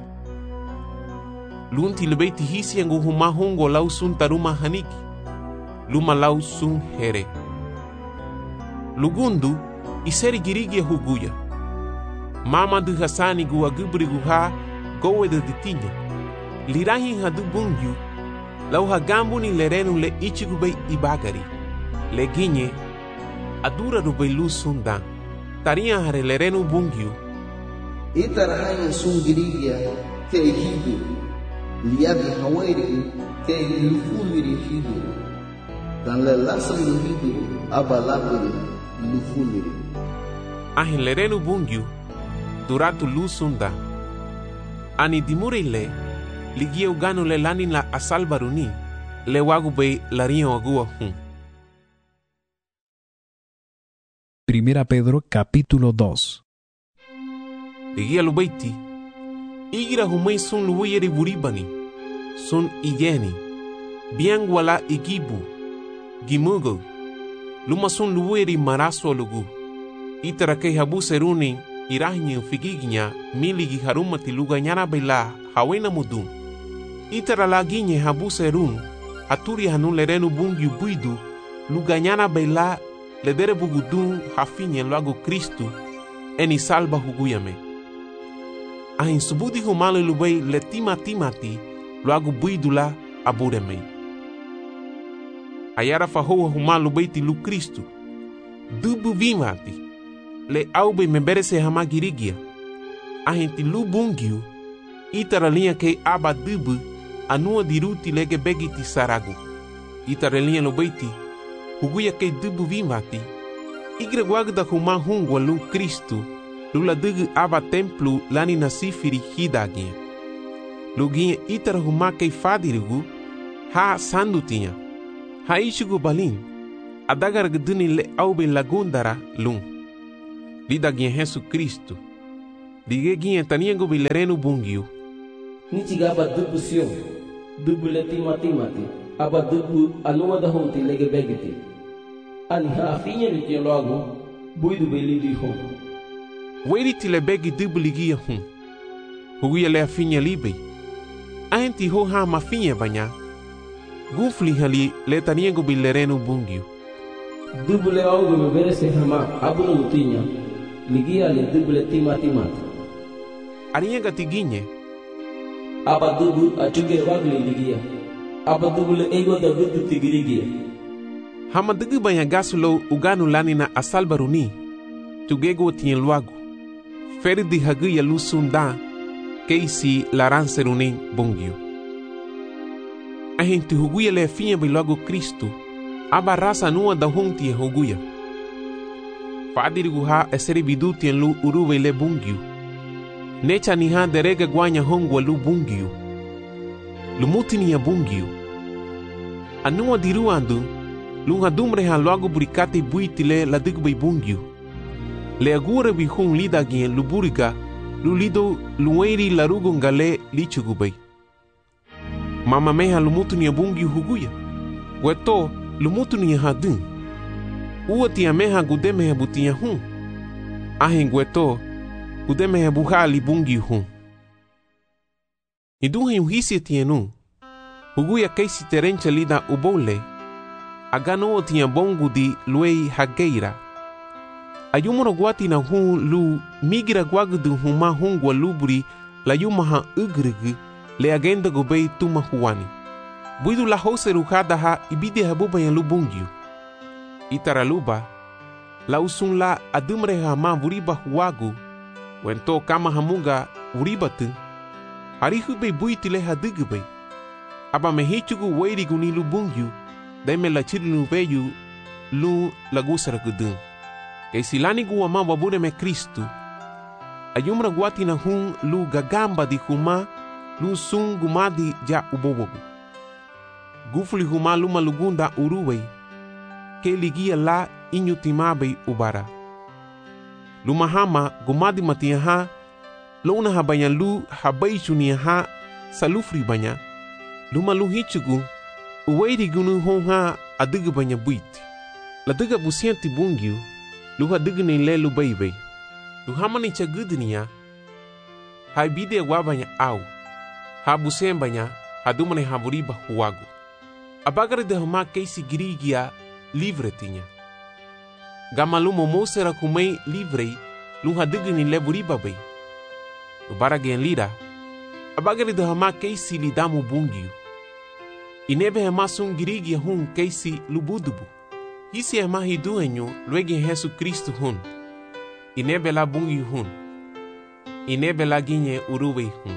lunti lebeiti hisiengu huma hungo lau sun taruma haniki luma lau sun here lugundu iseri girigia huguya mama du hasani gua gubri guha gowe de ditinya lirahi hadu bungiu lau hagambu ni lerenu le ichigubei ibagari le ginye adura rubei lu sundan taria hare lerenu bungiu itarahain sungirigia ke hidu liabi hawairi ke lufumiri hidu dan le lasan hidu abalabiri lufumiri ahin lerenu bungiu duratu lu sundan ani dimurile ligia ugano le lani la asal baruni le wagu be lario agua hun. Primera Pedro capítulo 2. Ligia lubeiti igira humei sun luweyeri buribani sun igeni bien wala igibu gimugo luma sun luweyeri maraso lugu itara ke habu seruni irahinyi figiginya miligi harumati luga nyana bela hawena mudun itara laginye habu serun haturi hanun lerenu bungi buidu luganyana bela ledere bugudun hafinye luago Kristu eni salba huguyame ahin subudi humale lubei le timati luago buidu la abureme ayara fahoa humalu lubeiti lu Kristu dubu vimati le aube memberese hama girigia ahin ti lu bungiu itara linha ke aba dubu anua diruti lege begiti saragu itara linha lubeiti huguya ke dubu vimati igre guagda huma hungwa lu Kristu lula dugu aba templu lani nasifiri hidagia luginha itara huma ke fadirigu ha sandutinha ha ishugu balin adagar gduni le aube lagundara lung. Lida gien Jesu Cristo. Dige gien taniengo bilerenu bungiu. Niciga aba dubu siyon. Dubu leti mati. Aba dubu anuma da honti lege begiti. Ani ha afinha ni tien logo. Buidu beli di hon. Weri tile begi dubu ligia hun. Huguia le afinha libe. Aenti ho ha mafinha banya. Gufli hali le taniengo bilerenu bungiu. Dubu le augo me verese hama abuno mutinya. Ligia le dubu leti mati. Arienga tiginye. Aba dubu achuge wagli ligia. Aba dubu le ego da vidu tigirigia. Hama dugu banya gasulo uganu lani na asalbaruni. Tugego tien luagu. Feri di hagu ya lusunda. Keisi laranserunin bungiu. Ahin tu huguya le finha bilogo Cristo. Aba rasa nua da honti huguya. Fadirigu ha eseri bidu tien lu uruwe le bungiu. Necha ni ha derega guanya hongwa lu bungiu. Lumutini ya bungiu. Anua diruandu, lu hadumre ha logo burikate buitile la digbe bungiu. Le agure bihun lida gien lu buriga, lu lido lueri larugo ngale lichugubay. Mama meha lumutini ya bungiu huguya. Weto lumutini ya hadun. Uati ya meha gudeme ya butia hun. Ahen weto gudeme ya buhali bungiu hun. Iduha yuhisi tienu. Huguya keisi terencha lida ubole. Agano tia bongu di luei hageira. Ayumoro guati na hun lu migira guagudu huma hungwa luburi la yumaha ugrigi le agenda gobei tuma huani. Buidu la hose rukada ha ibide habuba ya lubungiu. Itaraluba la usun la adumre hama vuriba huagu wento kama hamunga vuribatu. Harihube buitile hadigube. Aba mehichugu weirigu ni lubungiu daime la chirilu veyu lu lagusara gudun. Kaisilani guwa ma wabure me Kristu. Ayumra guati na hun lu gagamba di huma lu sun gumadi ja ubobogu. Gufuli huma luma lugunda uruwe ke ligia la inyutimabe ubara. Luma hama gumadi matia ha luna habanya lu habai chunia ha salufri banya. Luma lu hichugu uweiri gunu honha adigu banya buiti. La diga busienti bungiu luha digni le lu baby. Luhamani chagudnia hai bide wabanya au. Ha busembanya hadumane haburiba huagu. Abagare de hama keisi girigia livre tinha. Gamalumo mosera kumei livre luha digni le buriba bay. Ubaragen lira. Abagare de hama keisi lidamu bungiu. Inebe hama sun girigia hun keisi lubudubu. Hisi hama hiduenyo luege Jesu Cristo hun. Inebe la bungi hun. Inebe la ginye uruwe hun.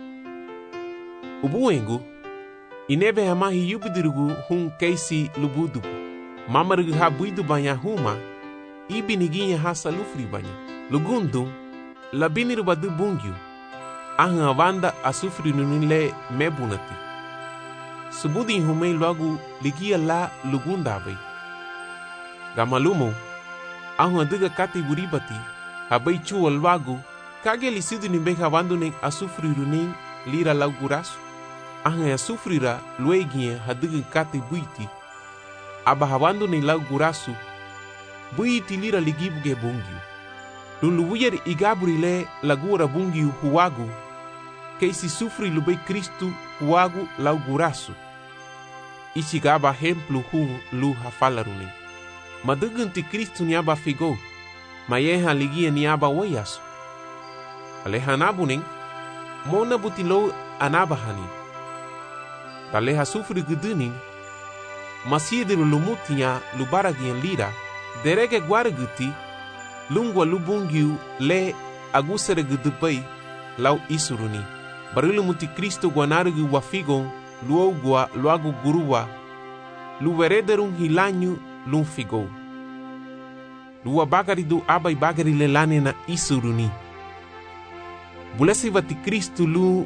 Ubuengu. Inebe hama hiyubidirugu hun keisi lubudubu. Mamarugu ha buidu banya huma. Ibi niginye ha salufri banya. Lugundum. Labiniru badu bungiu. Ahan avanda asufri nunile mebunati. Subudi humei logo ligia la lugundabe. Gamalumo, ahu adiga kati buribati, habai chuo logo, kage lisidu nimbe havanduning asufriruning lira laugurasu. Ahu asufrira luegie hadiga kati buiti. Aba havanduning laugurasu, buiti lira ligibuge bungiu. Lulubuyer igabrile lagura bungiu huagu, keisi sufri lube Kristu huagu laugurasu. Ichigaba hemplu hun lu hafalaruni. Madugunti Kristu niaba figo. Mayeha ligia niaba wayasu. Alehanabuning. Mona butilo anabahani. Taleha sufri guduning. Masiediru lumutinya lubaragian lira. Derege guaraguti. Lungwa lubungiu le agusere gudubai lau isuruni. Barilumuti Kristo guanarugu wafigon. Luogua luagu gurua. Luverederun hilanyu lun figo. Lua bagari du abai bagari lelane na isuruni. Bulesi vati Kristu lu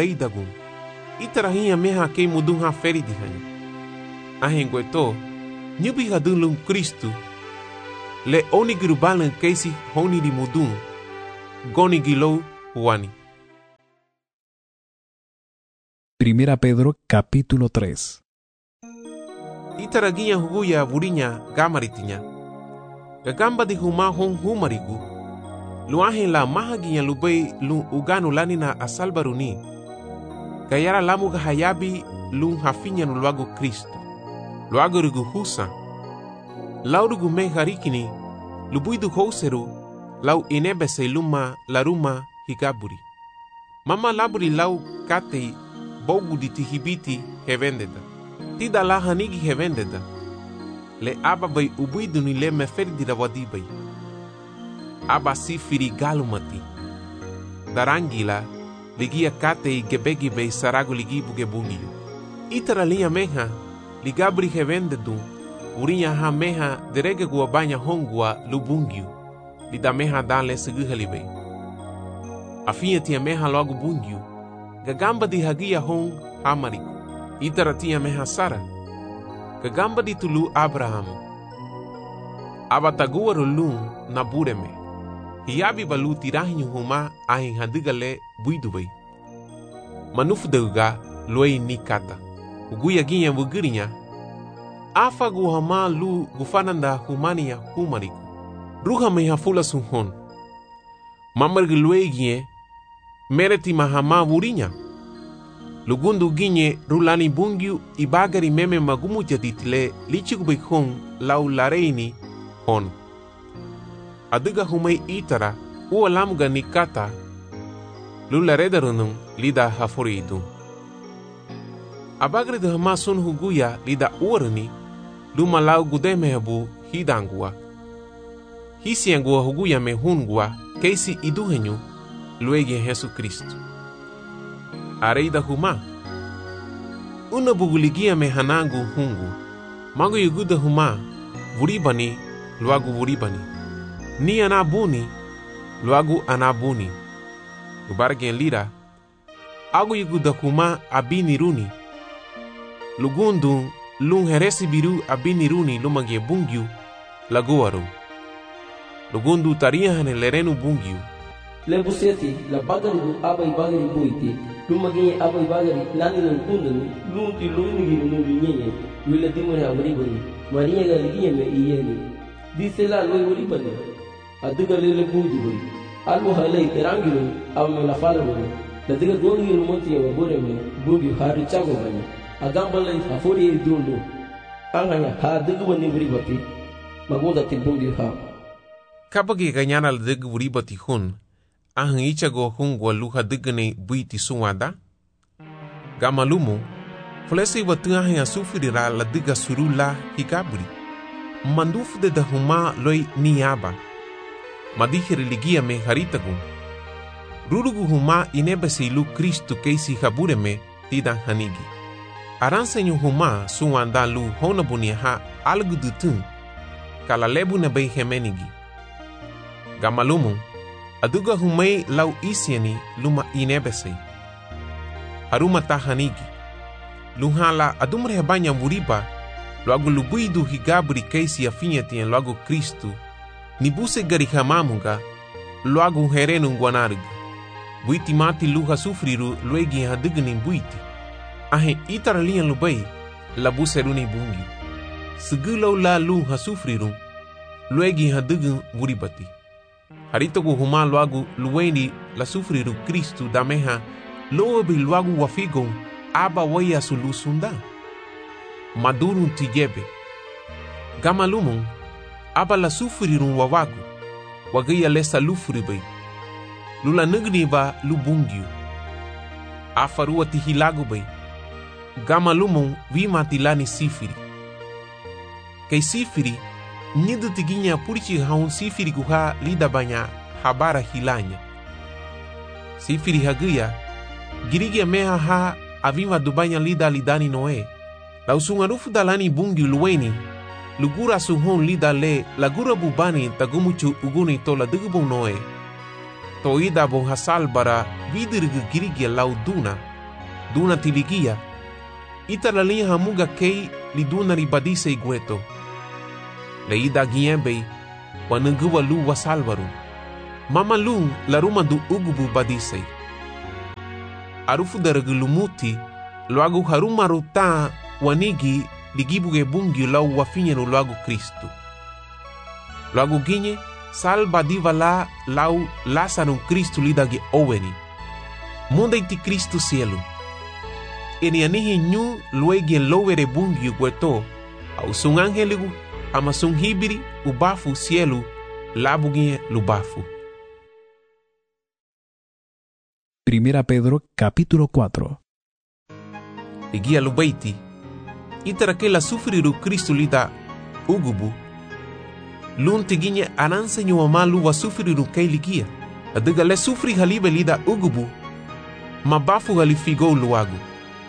wareidagun. Itarahinha meha kei mudunha feri dihani. Ahengweto. Nyubi hadun lung Kristu. Le oni girubalan keisi honi di mudun. Goni gilo huani. Primera Pedro capítulo 3. Itaraginya huguya burinya gamaritinya. Gagamba di huma hong humarigu. Luahin la mahaginya lubay lung uganu lanina asal baruni. Gayara lamu gahayabi lung hafinya nuluago Kristo. Luago rugu husa. Lau rugu me harikini. Lubuidu houseru. Lau inebese luma laruma higaburi. Mama laburi lau katei bogu di tihibiti hevendeda. Tida la hanigi hevendeda. Le aba bai ubuidu ni le meferdi da wadibai. Aba sifiri galumati. Darangila ligia katei gebegi bai sarago ligibu gebungiyo. Itara linha meha ligabri hevendedu. Urinya ha meha derege gua banya hongua lubungiyo. Lida meha dale seguhalibai. Afinha tia meha logo bungiyo. Gagamba di hagia hong hamariku. Itara tia meha Sara. Gagamba di tulu Abraham. Abatagua rolung na bureme. Hiabi balu tirahinyu huma ahin hadigale buidubai. Manufu deuga luei ni kata. Uguya ginya bugirinya. Afa guhama lu gufananda humania humariku. Ruha meha fula sunhon. Mamargi luei gie. Mereti mahama burinya. Lugundu ginye rulani bungiu ibagari meme magumu jaditile lichigubik hon lau lareini hon. Adiga humay itara ua lamuga nikata lularedarunung lida hafuridu. Abagri de hama sun huguya lida uarani luma lau gudemehabu hidangua. Hisiangua huguya me hungua keisi iduhenyu luegi Yesu Kristo. Areida huma. Una buguligia me hanangu hungu. Mago yuguda huma. Vuribani, luagu vuribani. Ni anabuni, luagu anabuni. Ubargen lira. Agu yuguda huma abini runi. Lugundu, lung heresi biru abini runi lumagie bungiu, laguaru. Lugundu tariahane lerenu bungiu. Lebuseti la bagari du abai bagari buiti lumagi abai bagari lani nan kundani lunti lunigi lungi nyenye wila dimore abribani maria galigi me iyeni dice la loy uribani aduga lele budu bari almu halai terangiru amme la falanu la diga gongi rumonti ya bore me bugi hari chago bani agamba lai afori dundu anganya ha diga bani uribati magoda tibungi ha Kabagi ganyana la diga uribati hun. Ahang ichago hungwa luha digane buiti suwada. Gamalumu, flesi watuahe ya sufirira la diga surula higaburi. Mandufu de dahuma loi niaba. Madihiri ligia me haritagun. Rurugu huma inebesi lu Kristu keisi habureme tidan hanigi. Aransenyu huma suwanda lu honabuni ha algudutun. Kala lebu na bei hemenigi. Gamalumu, aduga humay lau isiani luma inebesei. Haruma tahanigi. Luhala adumre banya muriba loago lubuidu higabri keisi afinhati en loago Kristu. Nibuse garihamamunga loago herenu guanarg. Buiti mati luha sufriru luegi hadigni buiti. Ahe itaralian lubai labuseruni bungi. Segulau la luha sufriru luegi hadign muribati. Haritogu huma loagu luweni la sufriru Kristu dameha loabi loagu wafigon aba waya sulusunda. Madurun tijebe. Gamalumon aba la sufrirun wawagu. Wagaya lesa lufribai. Lula nugni ba lubungiu. Afarua tihilagu bai. Gamalumon vima tilani sifiri. Kei sifiri nidu tiginya purichi haun sifiri guha lida banya habara hilanya. Sifiri hagaya girigia meha ha avima dubanya lida lidani noe. Lausungarufu dalani bungi luweni lugura suhon lida le lagura bubani tagumuchu uguni to la dugubon noe. To ida bon hasal bara vidirgu girigia lau duna tiligia. Ita la linha hamuga kei liduna ribadise igueto. Le ida giembe wanunguwa lu wasalvaru. Mama lu la ruma du ugubu badisei. Arufu daragulumuti loagu harumaru ta wanigi ligibuge bungi lau wafinyenu loagu Kristu. Loagu ginye salba diva la lau lasanum Kristu lidagi oweni. Munda iti Kristu cielo. Eni anihi nyu luegi lowere bungi gueto au sung angeligu ama sung hibiri ubafu cielo labugie lubafu. Primera Pedro capítulo 4. Igia lubaiti itara que la sufriru Kristu lida ugubu lun tiginya ananse nyuama luwa sufriru kei ligia adiga le sufri halibe lida ugubu mabafu halifigo luagu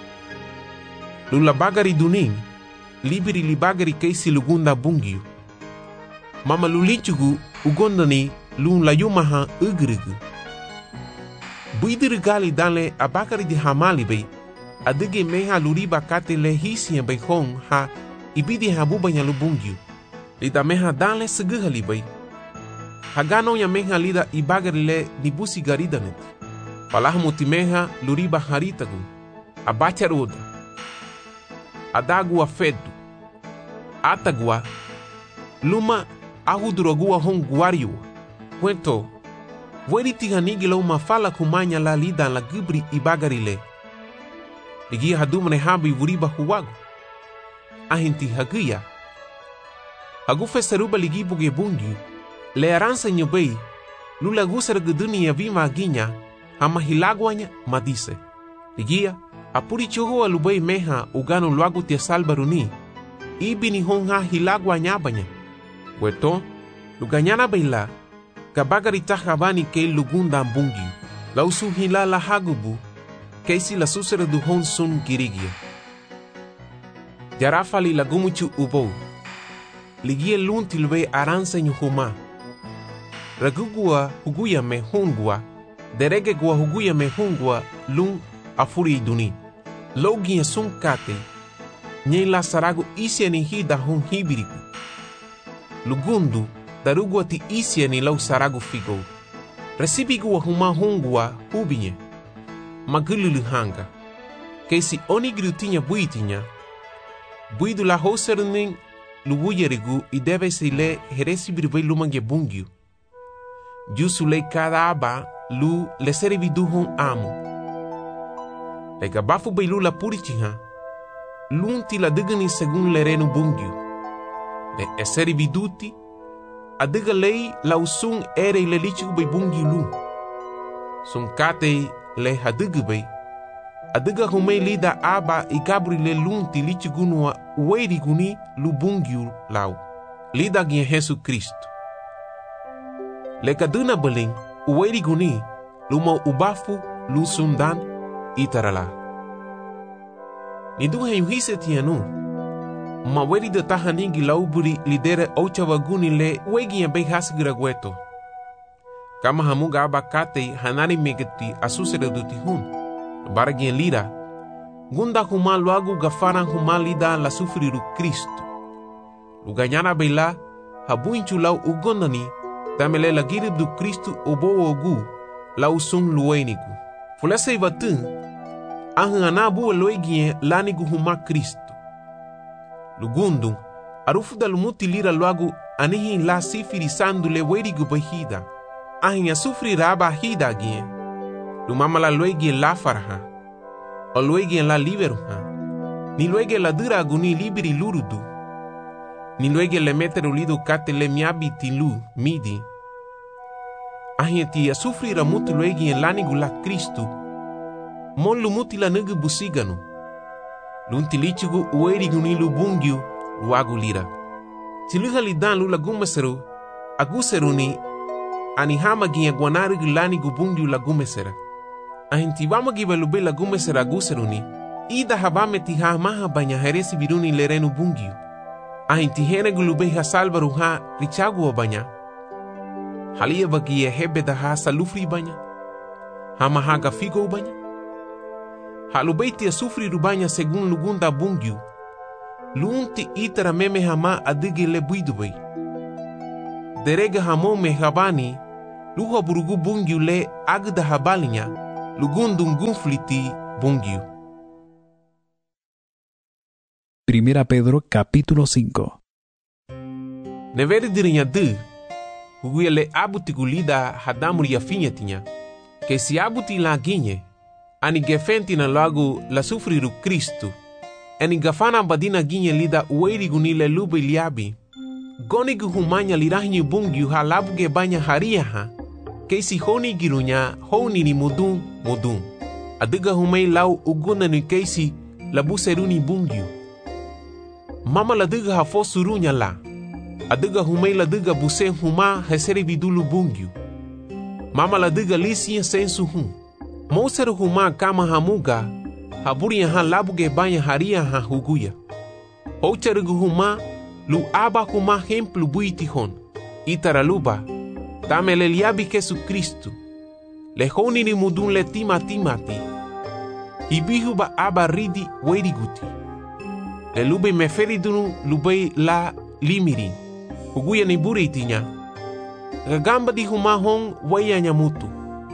lula bagari duning libiri libagari kei silugunda bungiu mama lulichugu ugondani lun layumaha ugrigu buidiri gali dale abakari di hamalibe adige meha luriba kate le hisi be hong ha ibidi habuba nya lubungyu lida meha dale seguha libai hagano ya meha lida ibagari le nibusi garidanet palahmu timeha luriba haritagu abacharuda adagua fedu atagua luma ahudurogua hong guariu cuento Weriti hanigi lau mafala kumanya la lida la gibri ibagari le. Ligi hadumane habi wuriba huwagu. Ahinti hagia. Hagufe seruba ligi buge bungi. Le aransa nyobei. Lula gusar geduni ya vima aginya. Hama hilagwanya madise. Ligia apuri choho alubei meha ugano luagu tia salbaruni. Ibini honga hilagwanya banya. Weto luganyana beila. Kabagari tahabani kei lugunda bungi. Lausu hila la hagubu. Keisi la susere du hon sun girigia. Jarafali la gumuchu ubou. Ligie lunti lube aranse nyuhuma. Ragugua huguya me hungua. Derege gua huguya me hungua lung afuri duni. Logia sun kate. Nye la saragu isia ni hida hon hibiriku. Lugundu. Darugua ti isia ni lau saragu figo. Resibigua huma hungua hubinye. Magululu hanga. Keisi oni grutinya buitinya. Buidu la hoseruning lubuyerigu idebe se le heresibirvei lumange bungiu. Jusu le kada aba lu le seribiduhon amo. Le gabafu beilu la purichiha. Lunti la digani segun le renu bungiu. Le eseribiduti adiga lei lausung ere le lichigu bei bungi lu. Sun kate le hadigu bei. Adiga humei lida aba igabri le lunti lichigunua ueri guni lu bungi lau. Lida gien Jesu Kristo. Le kaduna beling ueri guni luma ubafu lu sundan itarala. Niduhe yuhise tianu. Maweri de tahaningi lauburi lidere ochawaguni le wegi ya behasgira gueto. Kama hamuga abakate hanari megeti asusere dutihun. Baragien lira. Gunda huma luagu gafaran huma lida la sufriru Kristo. Luganyana bela habuinchu lau ugondani tamele la girib du Kristo obo ogu lau sung luenigu. Fulese ivatun ahanabu loegien lanigu huma Kristo. Lugundung, arufu da lumuti lira luagu anihi la sifiri sandu le werigu bahida. Ahin asufri raba hida gien. Lumama la luegien la farha. O luegien la liberuha. Ni luegien la dura aguni liberi lurudu. Ni luegien le meteru lidu kate le miabiti lu midi. Ahin ti asufri ramuti luegien lanigu la Kristu. Mon lumuti la nugu busiganu. Luntilichigu ueri guni lubungiu luagu lira. Tiluha lidan lula gumeseru aguseruni anihama gia guanari gulani gubungiu la gumesera. Ahintiwama giba lube la gumesera aguseruni ida habame tiha maha banya heresi biruni lerenu bungiu. Ahintihene gulube ha salvaru ha richagu banya. Halia bagia hebe da ha salufri banya. Hama haga figo banya. Halubeiti asufri rubanya segun lugunda bungiu. Lunti itara meme hama adige le buidubei. derega hamon me habani, luha burugu bungiu le agda habalinya, lugundum gunfliti bungiu. Primera Pedro capítulo 5. Neveri dirinya de, huguia le abuti gulida hadamuri ya finya tinya, que si abuti la ginye, ani gefenti na lagu la sufriru Kristu, ani gafana badina ginye lida ueri gunile lube liabi, goni guhumanya lirahinyu bungiu ha labuge banya haria ha, que si honi girunya honi ni mudun. Adiga humei lau uguna ni keisi labu seruni bungiu. Mama la diga ha fosurunya la. Adiga humei la diga buse huma heseri vidulu bungiu. Mama la diga lisiya sensu hum. Moseru huma kama hamuga haburiya ha labuge banya haria ha huguya. Hocharigu huma lu aba huma hemplu buiti hon. Itaraluba tamele liabi Jesu Kristu. Le honi ni mudun le timati. Ibihu ba aba ridi weriguti. Le lube meferi dunu lube la limiri. Huguya ni buri tinya. Gagamba di huma hon waya nyamutu.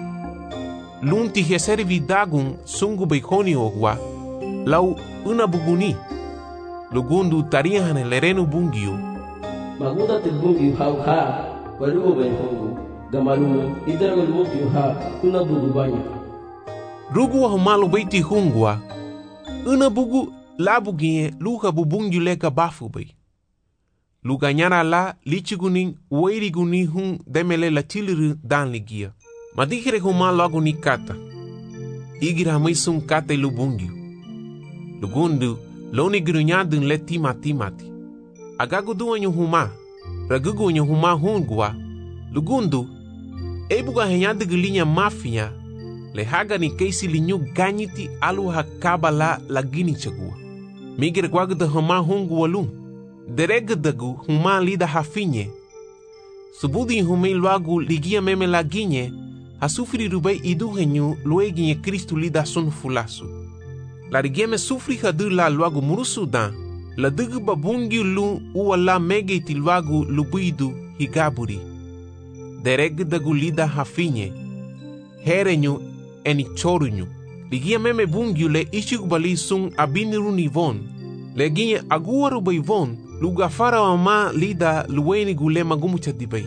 Lunti heseri vidagun sungu beikoni ogwa. Lau una buguni. Lugundu tarihan lerenu bungiu. Maguda te bungiu hau ha. Walugo ben hongo. Gamalumo idaragol mutiu ha una bugu banya. Rugu wa humalu beiti hungwa. Una bugu labugie luha bubungiu leka bafu bei. Luganyara la lichiguning weiriguni hun demele la chiliru dan ligia. Madikere huma logo ni kata. Igira maisun kata lubungiu. Lugundu loni girunyadun le timati. Agagudu wanyu huma. Ragugu wanyu huma hungwa. Lugundu ebuga henyade gulinya mafia le haga ni keisi linyu ganyiti alu hakaba la gini chagua. Migre gwagda huma hungu walum. Deregdagu huma lida hafinye. Subudi humei luagu ligia meme la ginye. Hasufri rubei idu henyu lueginye Kristu lida sun fulasu. La rigieme sufri hadu la luagu murusu dan. La dugu babungi lu uwa la megeti luagu lubuidu higaburi. Deregdagu lida hafinye. Herenyu eni chorunyu. Ligia meme bungiu le ishugubali sun abiniru nivon. Le ginye aguaru beivon. Lugafara wa ma lida luweni gule magumucha dibay.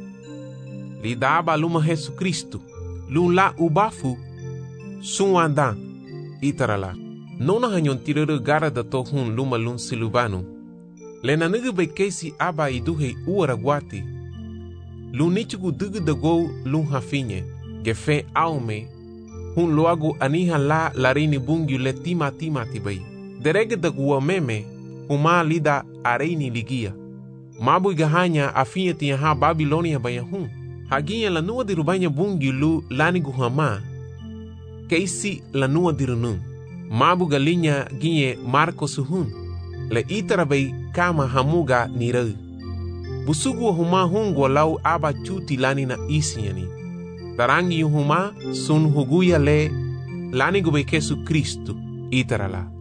Lida aba luma Jesu Kristu. Lula ubafu. Sunwandan. Itarala. Nona hanyon tirere gara da tohun luma lun silubanu. Le nanugu bekesi aba iduhe uaragwati. Lunichugu dugu da go lun hafinye. Gefe aume. Hun loagu aniha la larini bungiu le timati bay. Derege da guwa meme. Huma lida areini ligia. Mabu igahanya afinye tiyaha Babilonia bayahun. Haginya lanua dirubanya bungi lu lanigu hama. Keisi lanua dirunun. Mabu galinya ginye Marko suhun. Le itarabay kama hamuga nirau. Busugu huma hungu lau aba chuti lanina isinyani. Tarangi huma sun huguya le lanigu bay Jesu Kristu itarala.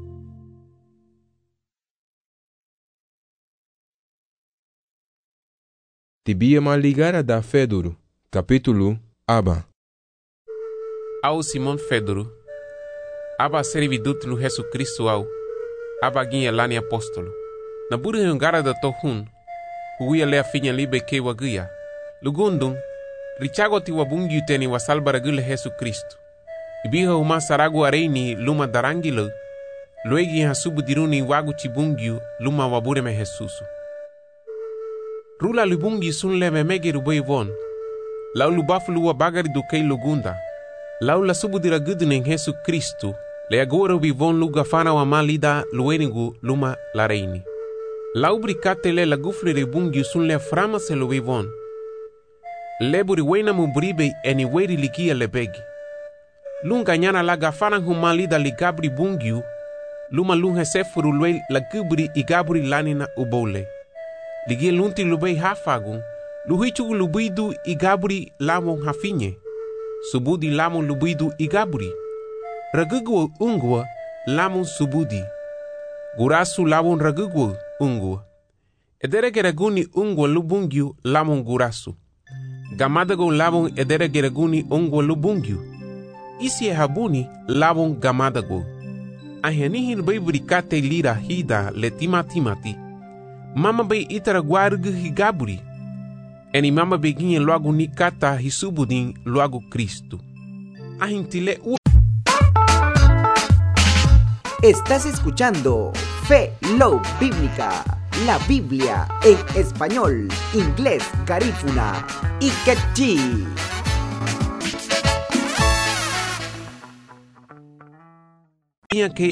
Tibia maligara da Fedoro, capítulo Aba. Ao Simon Fedoro, aba servidut lu Jesu Kristu au, aba ginha lani apóstolo. Na buri hungara da tohun, huia lea finya libe ke wagia. Lugundum, richagoti wabungi uteni wasalbara gule Jesu Kristu. Ibiha uma saragu areini luma darangilo, luegi hasubu diruni wagu chibungiu luma wabure me Jesusu. Rula lubungi sun leme mege rubei von. Lau lubafulu wa bagari do kei lugunda. Lau la subu dira gudunen Jesu Kristu. Le agora ubi von luga fana wa malida luenigu luma la reini. Lau bricate le la gufle ribungi sun le frama se lubei von. Le buri wena mubribe eni weri ligia le begi. Lunga nyana la gafana humalida ligabri bungiu. Luma lunga sefuru lue la gubri igabri lanina ubole. Ligia lunti lubei hafagun, luhichu lubidu igaburi lamon hafinye. Subudi lamon lubidu igaburi. Ragugwa ungwa lamon subudi. Gurasu lamon ragugwa ungwa. Edere geraguni ungwa lubungyu lamon gurasu. Gamadago labon edere geraguni ungwa lubungyu. Isi habuni labon gamadago. Ahenihin bay brikate lira hida le timati. Mama bay itara guargu higaburi. Eni mama beginha logo nikata hisubudin logo Cristo. Ahintile Estás escuchando Fe Love Bíblica, la Biblia en español, inglés, garífuna y quechí. Que